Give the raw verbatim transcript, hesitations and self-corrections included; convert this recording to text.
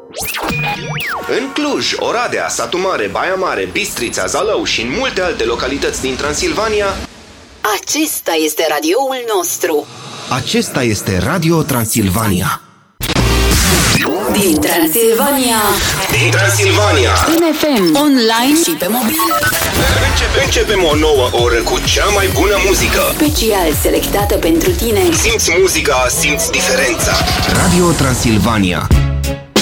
În Cluj, Oradea, Satu Mare, Baia Mare, Bistrița, Zalău și în multe alte localități din Transilvania, acesta este radioul nostru. acesta este Radio Transilvania. Din Transilvania. Din Transilvania. În F M, online și pe mobil. Începe, începem o nouă oră cu cea mai bună muzică. Special selectată pentru tine. Simți muzica, simți diferența. Radio Transilvania.